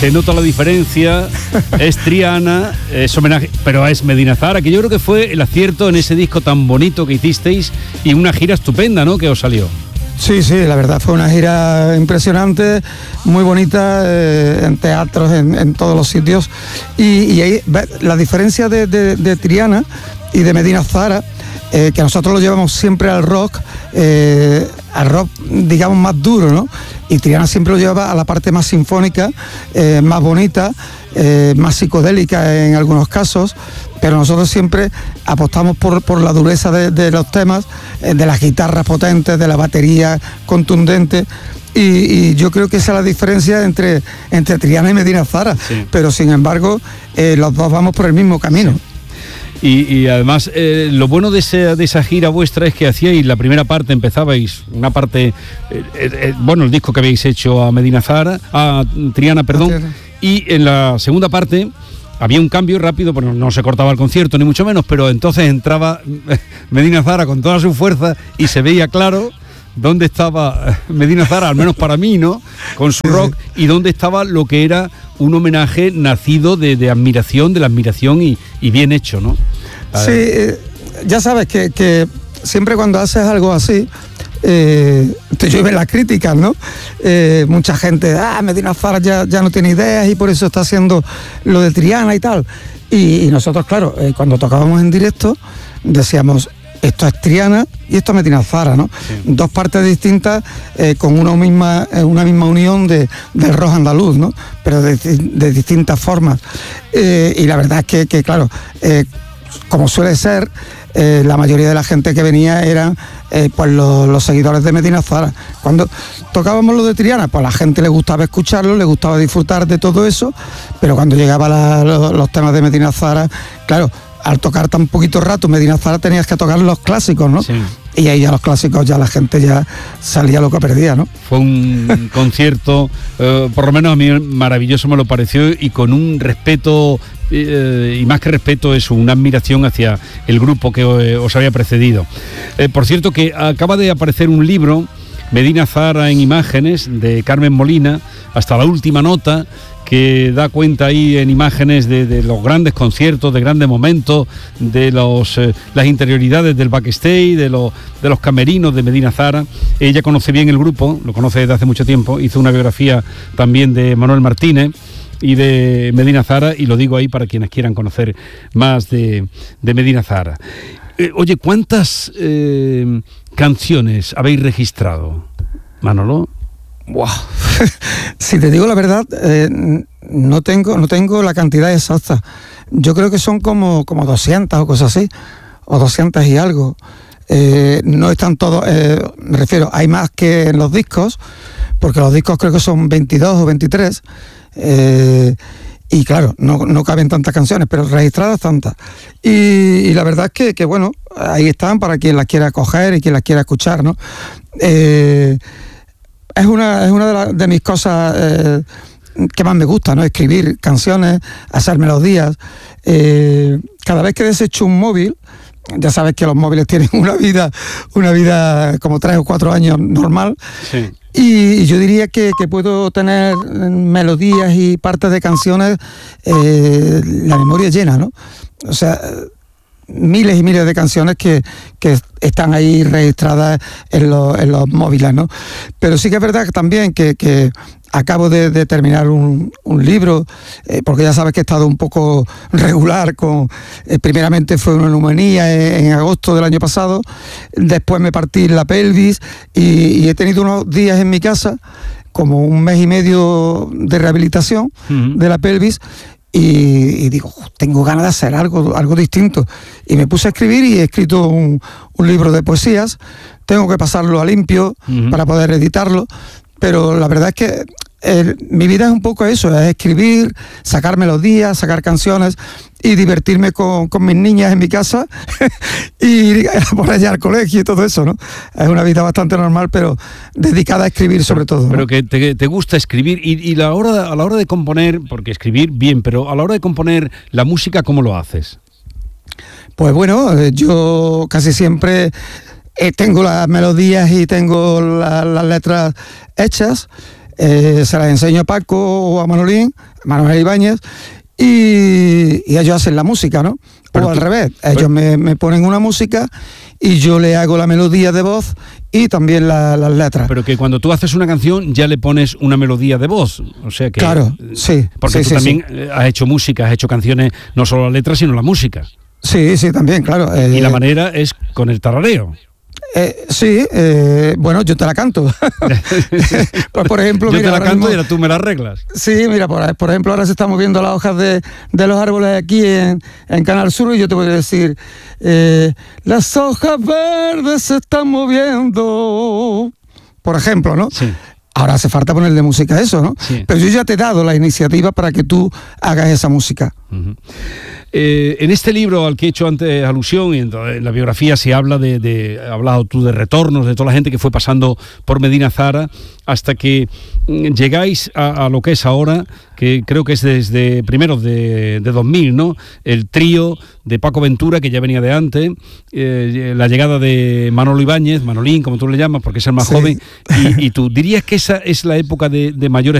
Se nota la diferencia, es Triana, es homenaje, pero es Medina Zahara, que yo creo que fue el acierto en ese disco tan bonito que hicisteis y una gira estupenda, ¿no?, que os salió. Sí, la verdad fue una gira impresionante, muy bonita, en teatros, en todos los sitios. Y ahí la diferencia de Triana y de Medina Zahara, que nosotros lo llevamos siempre al rock, digamos, más duro, ¿no? Y Triana siempre lo lleva a la parte más sinfónica, más bonita, más psicodélica en algunos casos, pero nosotros siempre apostamos por la dureza de los temas, de las guitarras potentes, de la batería contundente. Y yo creo que esa es la diferencia entre Triana y Medina Zahara, sí. Pero sin embargo los dos vamos por el mismo camino. Sí. Y además lo bueno de esa gira vuestra es que hacíais la primera parte, empezabais una parte, el disco que habéis hecho a Triana, perdón, y en la segunda parte había un cambio rápido, bueno, no se cortaba el concierto ni mucho menos, pero entonces entraba Medina Zahara con toda su fuerza y se veía claro dónde estaba Medina Zahara, al menos para mí, ¿no?, con su rock, y dónde estaba lo que era un homenaje nacido de admiración, de la admiración y bien hecho, ¿no? Sí, ya sabes que siempre cuando haces algo así, te llueven las críticas, ¿no? Mucha gente, Medina Zahara ya no tiene ideas y por eso está haciendo lo de Triana y tal. Y nosotros, claro, cuando tocábamos en directo, decíamos, esto es Triana y esto es Medina Zahara, ¿no? Sí. Dos partes distintas, con una misma unión del rock andaluz, ¿no? Pero de distintas formas. Y la verdad es que claro, como suele ser, la mayoría de la gente que venía eran pues los seguidores de Medina Zahara. Cuando tocábamos lo de Triana, pues a la gente le gustaba escucharlo, le gustaba disfrutar de todo eso, pero cuando llegaban los temas de Medina Zahara, claro, al tocar tan poquito rato Medina Zahara tenías que tocar los clásicos, ¿no? Sí. Y ahí ya los clásicos, ya la gente ya salía loca perdida, ¿no? Fue un concierto, por lo menos a mí maravilloso me lo pareció, y con un respeto, y más que respeto, es una admiración hacia el grupo que os había precedido. Por cierto, que acaba de aparecer un libro, Medina Zahara en imágenes, de Carmen Molina, hasta la última nota, que da cuenta ahí en imágenes de los grandes conciertos, de grandes momentos, de las interioridades del backstage, de los camerinos de Medina Zahara. Ella conoce bien el grupo, lo conoce desde hace mucho tiempo, hizo una biografía también de Manuel Martínez y de Medina Zahara, y lo digo ahí para quienes quieran conocer más de Medina Zahara. Oye, ¿cuántas canciones habéis registrado, Manolo? Wow. Si te digo la verdad, no tengo la cantidad exacta. Yo creo que son como 200 o cosas así, o 200 y algo. No están todos, me refiero, hay más que en los discos, porque los discos creo que son 22 o 23, y claro, no caben tantas canciones, pero registradas tantas. Y la verdad es que bueno, ahí están para quien las quiera coger y quien las quiera escuchar, ¿no? Es una de mis cosas que más me gusta, ¿no? Escribir canciones, hacer melodías. Cada vez que desecho un móvil, ya sabes que los móviles tienen una vida como 3 o 4 años normal. Sí. Y yo diría que puedo tener melodías y partes de canciones, la memoria llena, ¿no? O sea, miles y miles de canciones que están ahí registradas en los móviles, ¿no? Pero sí que es verdad que también que acabo de terminar un libro, porque ya sabes que he estado un poco regular con... primeramente fue una neumonía en agosto del año pasado, después me partí la pelvis y he tenido unos días en mi casa, como un mes y medio de rehabilitación de la pelvis, y digo, tengo ganas de hacer algo distinto. Y me puse a escribir y he escrito un libro de poesías. Tengo que pasarlo a limpio para poder editarlo, pero la verdad es que mi vida es un poco eso, es escribir, sacar melodías, sacar canciones y divertirme con mis niñas en mi casa y ir por allá al colegio y todo eso, ¿no? Es una vida bastante normal, pero dedicada a escribir sobre todo, ¿no? Pero que te gusta escribir y a la hora de componer, porque escribir bien, pero a la hora de componer la música, ¿cómo lo haces? Pues bueno, yo casi siempre tengo las melodías y tengo las letras hechas. Se las enseño a Paco o a Manolín, Manuel Ibáñez, y ellos hacen la música, ¿no? O al revés, ellos me ponen una música y yo le hago la melodía de voz y también las letras. Pero que cuando tú haces una canción ya le pones una melodía de voz, o sea que... Claro, sí. Porque tú también has hecho música, has hecho canciones, no solo la letra, sino la música. Sí, también, claro. Y la manera es con el tarareo. Bueno, yo te la canto. Pues, por ejemplo, yo mira, te la canto mismo, y ahora tú me la arreglas. Sí, mira, por ejemplo, ahora se están moviendo las hojas de los árboles aquí en Canal Sur y yo te voy a decir, las hojas verdes se están moviendo, por ejemplo, ¿no? Sí. Ahora hace falta ponerle música a eso, ¿no? Sí. Pero yo ya te he dado la iniciativa para que tú hagas esa música. Uh-huh. En este libro al que he hecho antes alusión, y en la biografía se habla has hablado tú de retornos, de toda la gente que fue pasando por Medina Zahara, hasta que llegáis a lo que es ahora, que creo que es desde primeros de 2000, ¿no? El trío de Paco Ventura, que ya venía de antes, la llegada de Manolo Ibáñez, Manolín, como tú le llamas, porque es el más joven, y tú dirías que esa es la época de mayores